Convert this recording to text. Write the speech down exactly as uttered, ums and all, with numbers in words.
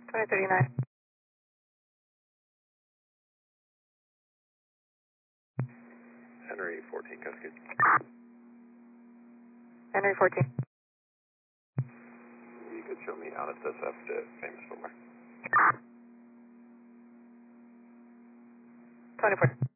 twenty thirty-nine. Henry fourteen, Cascade. Henry fourteen. You could show me out at this F to famous somewhere. twenty-four.